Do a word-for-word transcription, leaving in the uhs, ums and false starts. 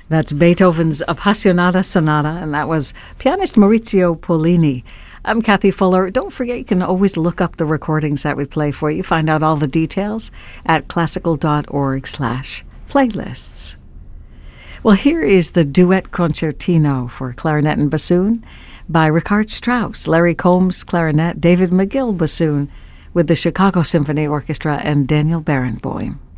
That's Beethoven's Appassionata Sonata, and that was pianist Maurizio Pollini. I'm Kathy Fuller. Don't forget, you can always look up the recordings that we play for you. Find out all the details at classical.org slash playlists. Well, here is the Duet Concertino for clarinet and bassoon by Richard Strauss, Larry Combs clarinet, David McGill bassoon, with the Chicago Symphony Orchestra and Daniel Barenboim.